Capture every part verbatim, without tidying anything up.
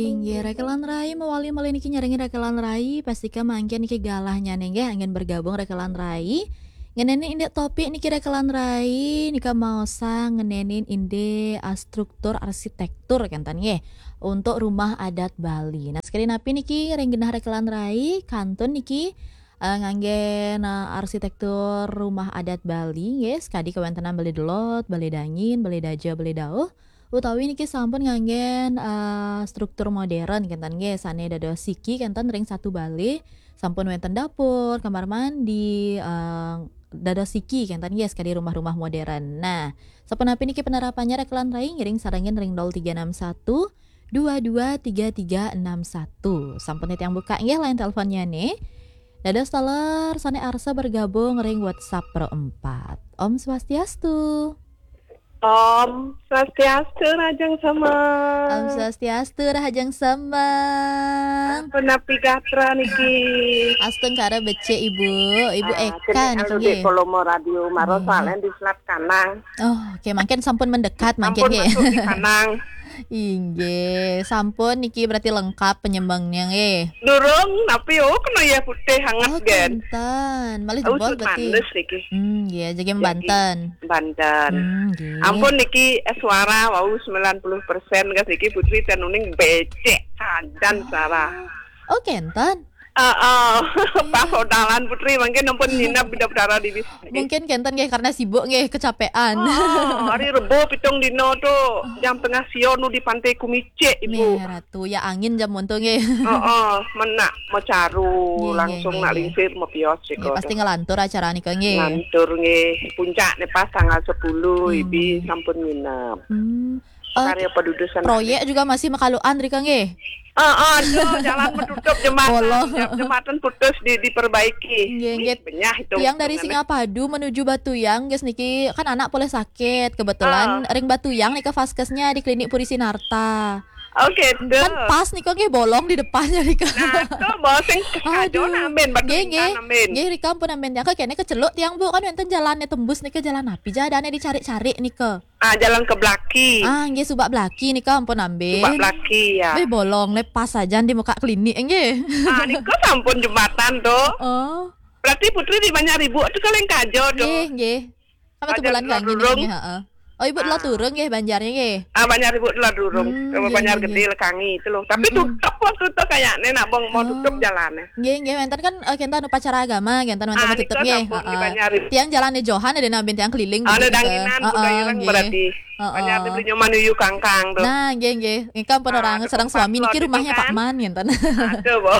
Inggih rekelan rai mawali malih niki nyarengi rekelan rai pastika mangke niki galahnya nggih angin bergabung rekelan rai. Ngeneni indek topik niki rekelan rai nika maosa ngenenin inde uh, struktur arsitektur kenten nggih untuk rumah adat Bali. Nah sekali napi niki renggenah rekelan rai kantun niki uh, nganggen uh, arsitektur rumah adat Bali nggih skadi kawentenan bali delot, bali dangin, bali daja, bali dauh. Utawi niki sampun nganggen uh, struktur modern kenten nggih sane dados siki kenten ring satu bali sampun wonten dapur, kamar mandi, uh, dados siki kenten nggih sekali rumah-rumah modern. Nah, sapunapi niki penerapannya rekelan rai ngiring sarengin ring nol tiga enam satu dua dua tiga tiga enam satu. Sampun yang buka nggih line teleponnya nih. Dados teler sane arsa bergabung ring WhatsApp Pro empat. Om Swastiastu. Om Swastiastu Rajang Semang. Om Swastiastu Rahajang Semang. Penapi gatra niki. Asteng kara bece ibu, ibu Ah, Eka kene niki anu di nggih. Kolomo Radio Marosa Nggih. len di Selat Kanang. Oh, oke mangken sampun mendekat mangken Ampun nggih. masuk di Kanang. Inggih, sampun niki berarti lengkap penyembangnya nggih. Durung tapi oh kena ya putih hangat Oh, gen. kenten. Malih Aku jebol sud berarti. mandes niki. Hmm, iya jagem Jagi. Banten. Banten. Hmm, nggih. Ampun niki eh, suara wau sembilan puluh persen gas niki Putri tenuning becek sadan Sarah. Oh, kenten. Heeh, pas odalan Putri mungkin ampun nginap bida berdarah di bis. Mungkin kenten nggih karena sibuk nggih kecapean. Oh, hari Rebo pitung dino tuh jam tengah siang nu di Pantai Kumice ibu. Merah tuh ya angin jam untung nggih. Oh, oh menak mau caru Nggih, langsung nggih, nak nggih. lingsir mau pios sih Nggih pasti ngelantur acara nika nggih. ngantur nggih puncak nih pas tanggal sepuluh Hmm. ibi sampun nginep. Hmm. Eh, Karya pedudusan. proyek juga masih makaluan Rika nggih. Oh, oh, aduh, jalan menutup jembatan, Bolong. Jem- jembatan putus di diperbaiki. Nggih, Ih, nggih. benyah itu. Tiang dari Singapadu menuju Batuyang guys niki kan anak boleh sakit kebetulan ring Batuyang nih ke vaskesnya di klinik Puri Sinarta Oke, tuh. kan pas nih kok nggih bolong di depannya Rika. Nah, tuh boseng kado namen batu nggih nggih namen. nggih Rika pun namen yang kene keceluk tiang bu kan enten jalannya tembus nih ke jalan api jadane dicari-cari nih ke Ah, jalan ke Blaki. ah nggih subak belaki nih ke ampun amben Coba Blaki ya. eh bolong lepas aja di muka klinik nggih. Ah, niku sampun jembatan tuh. Oh Berarti Putri di banyak ribu itu kalian kajo tuh. nggih nggih sama Kajen bulan lo kangen durung. nggih heeh. Oh ibu lo Ah. turun nggih banjarnya nggih. Ah, banyak ribu lah durung. Hmm, Coba iya, banyak iya, gede lekangi itu loh. Tapi Mm-mm. tutup waktu itu kayaknya nak bang mau Oh. tutup jalannya. Nggih nggih wonten kan uh, kentan upacara agama kentan wonten Ah, tutup niku nggih. sampun Heeh. dibanyari. Tiang jalannya Johan ada nambin tiang keliling Ada begitu. danginan Heeh, budaya ireng nggih. berarti. Heeh. Banyak ribu nyoman nuyu kangkang tuh. Nah, nggih nggih. Ini kan pun Ah, orang ada serang tempat suami lot niki itu rumahnya Pak kan. Man ngenten. Aduh, Bo.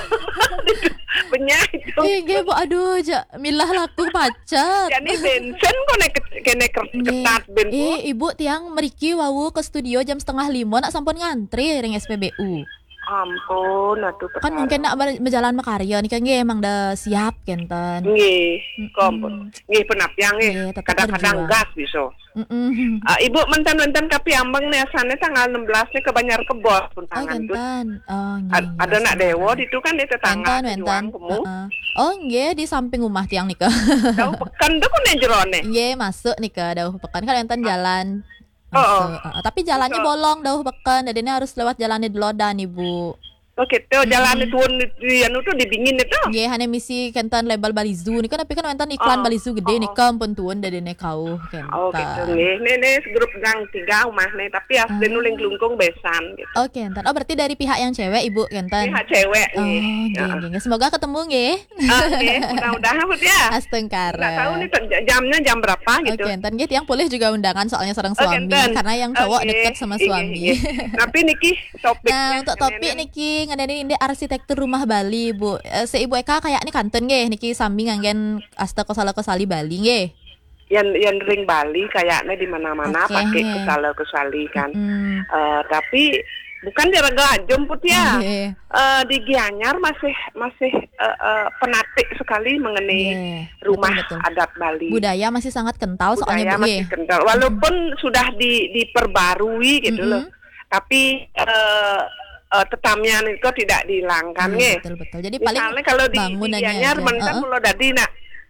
Banyak itu. Nggih nggih Bu aduh ja, milah laku pacet. Jadi bensin kok nek kene ker- Nggih. ketat ben Bu. Eh, ibu tiang meriki wawu ke studio jam setengah lima nak sampun ngantri ring S P B U. Ampun, aduh Kan mungkin nak ber- berjalan makarya nih kan nggih emang dah siap kenten. nggih, Mm-mm. kompon. Nggih penapiang Nggih, nggih. tetap Kadang-kadang berjuang. gas bisa. Heeh. Ah, Ibu menten-menten kapi ambeng nih asane tanggal enam belas nih ke Banjar Kebos pun Oh, tangan tuh. kentan. Oh, nggih. Ad- Ada nak dewo itu kan di tetangga Wentan, wentan. juang kamu. Heeh. Oh, nggih di samping rumah tiang nika. Tahu pekan tuh kan jerone. Nggih, masuk nika dauh pekan kan enten jalan. Oh, oh. Masuk. Heeh, tapi jalannya Betul. bolong dauh pekan. Dadene harus lewat jalannya Delodan, Ibu. Oke, tuh jalan itu di anu tuh dibingin itu. Nggih, hanya misi kentan label Balizu nika tapi kan enten iklan Oh, Balizu gede oh, oh. nika ampun tuun dadene kauh kentan. Oh gitu nih, nih nih grup gang tiga rumah nih, tapi asli Ah. nuling kelungkung besan gitu. Oh, kentan. Oh, berarti dari pihak yang cewek, Ibu, kentan. Pihak cewek Oh, nih. nggih, nggih, nggih. Semoga ketemu nggih. Oke, mudah-mudahan Put ya. Astengkara. Nggak tahu nih ter- jamnya jam berapa gitu. Oke, entar gitu yang boleh juga undangan soalnya sareng Oh, suami enten. karena yang cowok Oke, deket sama iya, suami. iya. Tapi niki topiknya. Nah, untuk topik niki ngadani ini arsitektur rumah Bali, Bu. Eh, se Ibu Eka kayak ini kanten nggih niki sambil nganggen asta kosala kosali Bali nggih. Yang yang ring Bali kayaknya di mana-mana Oke. pakai kesala kesali kan. Hmm. Eh, tapi bukan di Regajum Put ya. Nggih. Eh, di Gianyar masih masih eh, eh, penatik sekali mengenai Nggih, rumah betul, betul. adat Bali. Budaya masih sangat kental soalnya Budaya Bu masih nggih. kental walaupun sudah di diperbarui gitu Mm-mm. loh, tapi eh eh, tetamian itu tidak dihilangkan Iya, nggih. betul betul. Jadi paling Misalnya kalau di, di bangunannya Gianyar aja. menten Heeh. mulo dadi nak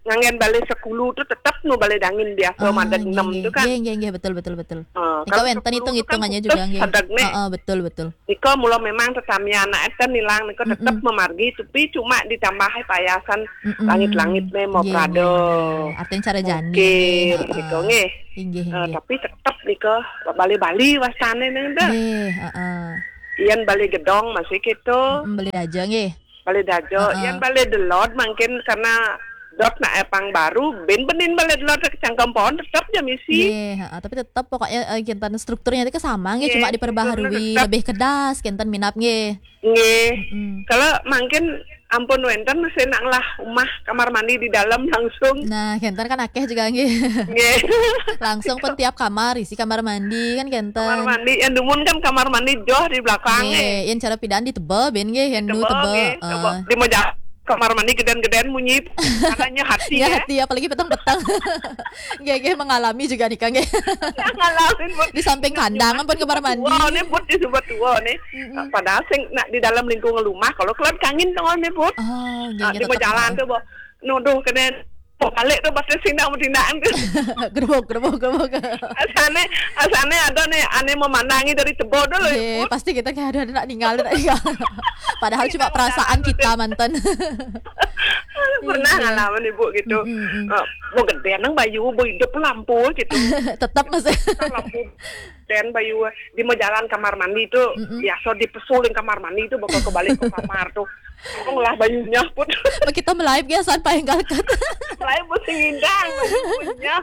ngangen balik sepuluh tuh tetap nu balik dangin biasa Ah, madan nggih, enam nggih. itu kan. Nggih, nggih, nggih, betul, betul, betul. Eh, Nika kalau wenten sepuluh itu kan hitung-hitungannya putus juga nggih. sadagne. Heeh, betul, betul. Niko mula memang tetami anak itu nilang niko tetap Mm-mm. memargi tapi cuma ditambah payasan Mm-mm. langit-langit me mau Nggih, prado. nggih, nggih. Artinya cara jani nggih, Mungkin heeh. niko nggih. Nggih, Eh, nggih. tapi tetap niko bali-bali wasane nenda. Nggih, heeh. Iyan bali gedong masih gitu. Mm, beli aja nggih. Bali dajo, Heeh. iyan bali delot mungkin karena dot na epang baru ben benin bali delot ke cangkem pohon tetap ya misi. Nggih, heeh, tapi tetap pokoknya eh, kinten strukturnya itu sama nggih, Nggih, cuma diperbaharui strukturnya tetap. lebih kedas kinten minap nggih. Nggih. Mm. Kalau mungkin ampun wenten mesti nak lah rumah kamar mandi di dalam langsung. Nah, kinten kan akeh juga nggih. Nggih. Langsung pun tiap kamar isi kamar mandi kan kinten. Kamar mandi yang dumun kan kamar mandi jauh di belakang eh. Nggih, yang cara pindahan ditebel ben nggih, yang dulu Coba tebel. nggih, coba eh. di moja kamar mandi gedean-gedean munyi katanya hati Ya ya. hati apalagi petang-petang. Nggih, nggih mengalami juga nih Kang nggih. Ngalamin buat Di samping kandang pun kamar mandi. Wah, nih put di sebuah tua nih. Padahal sing nak di dalam lingkungan rumah kalau keluar kangin tengok nih put. Oh, nggih, Nah, nggih di mau tetep. jalan tuh boh nuduh kena balik tuh pasti sindang tindakan tuh. Gerbok, gerbok, gerbok. Asane asane ada nih aneh memandangi dari tebal dulu ya. Nggih, Put. pasti kita kayak ada nak ninggalin nak ninggal. Padahal cuma perasaan kita mantan. Pernah Iya. ngalamin ibu gitu. Mm, mm, mm. Eh, mau gedean nang bayu, mau hidup lampu gitu. Tetap masih. Lampu dan bayu di mau jalan kamar mandi itu Mm-mm. biasa dipesulin kamar mandi itu bakal kebalik ke kamar tuh. Tolong lah bayunya pun. Kita melive ya sampai kalkat. Lain pusing indang bayunya.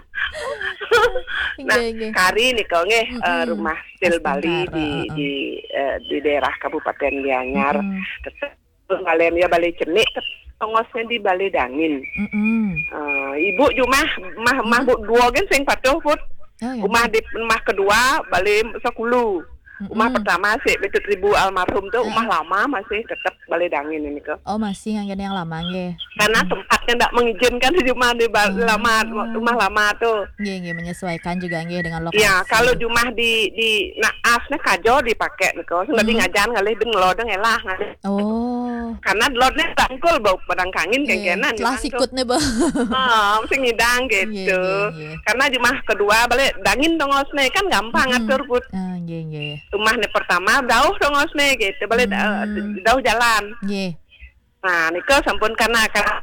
Nah, Nggih, nggih. kari nih kau nggih eh, Mm-mm. rumah Stil Estintara, Bali di uh-uh. di eh, di daerah Kabupaten Gianyar. Mm-mm. Tetap kalian ya Bali Cenik tongosnya di Bali Dangin. Mm-mm. Eh, ibu cuma mah mah bu dua kan sing patuh put. Oh, ya. Rumah di rumah kedua Bali sepuluh. Rumah Mm-mm. pertama sih Betul Ribu almarhum tuh rumah lama masih tetap Bali Dangin ini ke. Oh, masih yang yang lama nggih. Karena tempatnya tidak mengizinkan rumah di Bali Ah. lama rumah lama tuh. Nggih, nggih menyesuaikan juga nggih dengan lokasi. Iya, kalau rumah di di nah asnya kajo dipakai nih kau. Sudah Hmm. ngajan ngalih deng lodeng elah ngalih. Oh. Karena lodnya tangkul bau padang kangin Nggih, kegenan. telah sikut nih, Bang. Ah, mesti ngidang Nggih, gitu. nggih, nggih. Karena rumah kedua balik dangin dongosne kan gampang Mm-mm. ngatur put. Ah, nggih, nggih. Rumah nih pertama jauh dongosne gitu. Balik Hmm. uh, jauh jalan. Nggih. Nah, niko sampun karena karena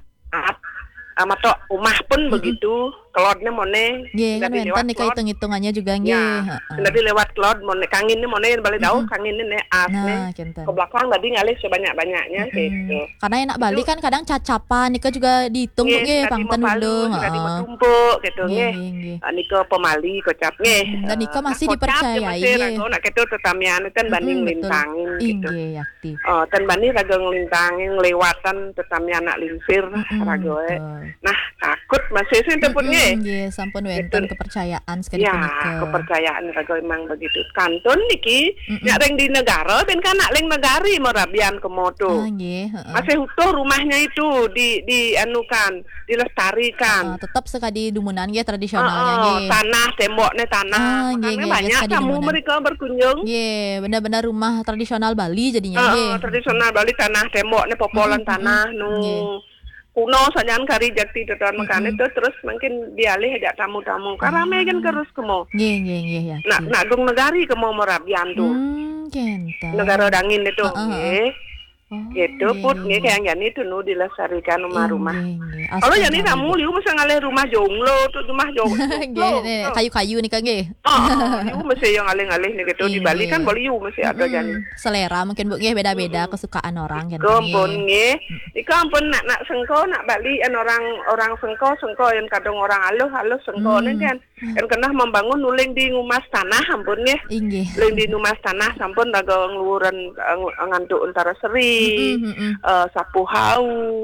amat tok rumah pun begitu. Kelodnya mone. Nggih, kan Jadi wenten lewat nih kelod. hitung-hitungannya juga nggih. Ya, Heeh. jadi lewat cloud mone kangin ini mone balik jauh Mm-mm. kangin ini as nih. Nah, kinten. Ke belakang tadi ngalih sebanyak-banyaknya Mm-mm. gitu. Karena enak Bali kan kadang cacapan Nika juga dihitung Nggih, nggih tadi pangten mau palu, ulung. tadi mau Heeh. tumpuk gitu Nggih, nggih. nggih, nggih. Ah, Niko pemali kocap nggih. Hmm, dan Niko Eh, masih nah, kocap dipercayai, ya masih nggih. rago nak gitu tetamian kan banding Mm-mm, betul. lintangin gitu. Inggih, yakti. Oh, tan bani rago ngelintangin lewatan tetamian anak lingsir Mm-mm, rago e. betul. Nah, takut masih sih teput Mm-mm, nggih. nggih, sampun wenten Gitu. kepercayaan sekali Ya, punika. kepercayaan rago emang begitu. Kantun niki Mm-mm. nek reng di negara ben kan nak leng negari morabian ke moto. Ah, nggih, heeh. Masih utuh rumahnya itu di di anukan, dilestarikan. Ah, tetap sekali dumunan nggih tradisionalnya Oh, nggih. tanah temboknya tanah. Ah, nggih, Makanya nggih, banyak sekali tamu demunan. mereka berkunjung. Nggih, benar-benar rumah tradisional Bali jadinya Ah, nggih. ah, tradisional Bali tanah temboknya popolan Mm-mm, tanah nu Nggih. kuno saja kari jati tetan makan Mm-mm. itu terus mungkin dialih ajak tamu-tamu. Karame kan terus kemo. Nggih, nggih, nggih, ya. Nak nak dung negari kemo merabian tuh. Hmm, kenta. Negara dangin itu Ah, ah, ah. nggih. Oh, Gitu nggih, put nggih, nggih kayak gini tuh nu dilestarikan rumah-rumah. Nggih, nggih. Kalau Astaga, jadi tamu liu mesti ngalih rumah jonglo tuh rumah jonglo. Nggih, nih, kayu-kayu nih Kang nggih. Ah, liu mesti yang ngalih-ngalih nih gitu di Iya, Bali kan iya. boleh liu mesti ada Mm-mm. jadi. Selera mungkin Bu nggih beda-beda kesukaan orang kan. Iku ampun nggih. Iku ampun nak nak sengko nak Bali en orang orang sengko sengko yang kadang orang aluh aluh sengko Hmm. nih kan. En kena membangun nuling di ngumas tanah ampun nggih. Inggih. Nuling di ngumas tanah sampun daga ngeluaran ngantuk antara seri, Mm-mm, mm-mm. eh, sapu hau,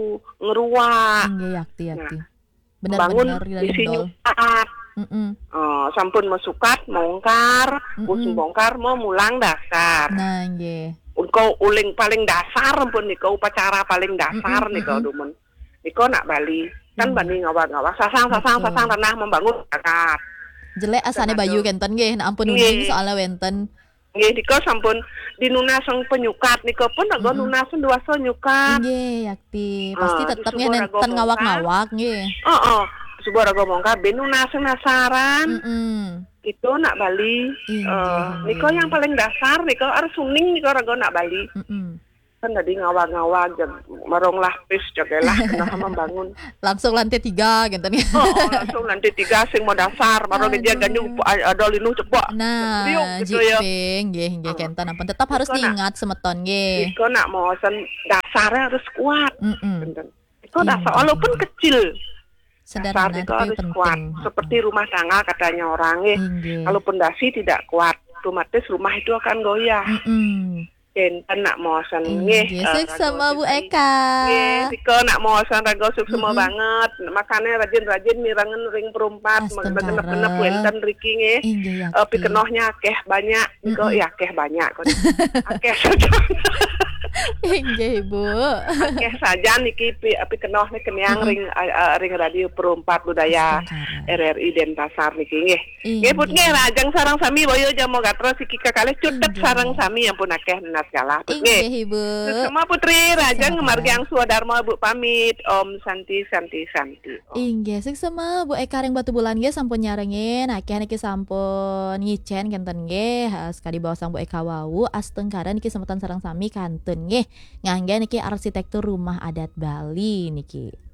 ngeruak, Inggih, yakti yakti. bangun Benar-benar di dari sini dol. taat. Mm-mm. Eh, sampun mesukat mongkar, Mm-mm. bus bongkar mau mulang dasar. Nah, nggih. Engkau uling paling dasar pun niko upacara paling dasar Mm-mm, niko mm-mm. dumun. Niko nak Bali kan Mm. Bali ngawak-ngawak sasang-sasang Betul. sasang tanah membangun zakat. Jelek asane Tenaga. Bayu kenten nggih. Nah, ampun Nggih. uning soalnya wenten Nggih dika sampun dinunaseng penyukat nika pun agak Mm-mm. nunasen duasa nyukat. Nggih, yakti. Pasti Ah, tetep subuh ngen raga ten mongka. ngawak-ngawak nggih. Heeh. Subuh raga mongka ben nunasen nasaran. Mm-mm. Itu nak Bali. Inggih, Eh, niko yang inggih. paling dasar niko harus suning niko raga nak Bali. Mm-mm. Kan tadi ngawak-ngawak jag marong lapis jagelah kena membangun. Langsung lantai tiga gitu nih. Oh, oh, langsung nanti tiga sing mau dasar baru dia Aduh. ganyu ada linu cepat. Nah, Riuk gitu ya. jiping nggih nggih Oh. kenten ampun tetap harus Iko nak- diingat semeton nggih. Iko nak mau sen dasarnya harus kuat. Mm-mm. Benten. Iko Iya, dasar iya, walaupun iya. kecil. Sederhana Dasar itu tapi harus penting. kuat. Seperti rumah tangga katanya orang eh. Inggih. Kalau pondasi tidak kuat, otomatis rumah itu akan goyah. Mm-mm. Enten nak mosen Inggih, sukses sama Bu Eka. Nggih, Riko nak mosen raga sukses Mm-mm. banget. Makanya rajin-rajin mirangen ring perumpat, Astengkarep. genep-genep wenten riki nggih. Inggih Eh yakti. pikenohnya akeh banyak, Riko Mm-mm. ya akeh banyak kok. Akeh saja. Inggih Bu. Akeh saja niki pi pikenoh nih kenyang Mm-mm. ring eh, eh, ring radio perumpat budaya Astengkarep. R R I Denpasar niki nggih. Nggih put Inggih. nggih rajang sarang sami boyo jamo gatro siki kakale cudet Inggih. sarang sami ampun akeh nenas kalah. Put nggih. Inggih Ibu. Semua putri rajang Sehat. margi Suadarma Bu pamit Om Santi Santi Santi. Om. Inggih, sik sama Bu Eka ring batu bulan nggih sampun nyarengin, akeh niki sampun ngicen kenten nggih, ha, sekali bawa sang Bu Eka wau astengkara niki semetan sareng sami kanten nggih. Ngangge niki arsitektur rumah adat Bali niki.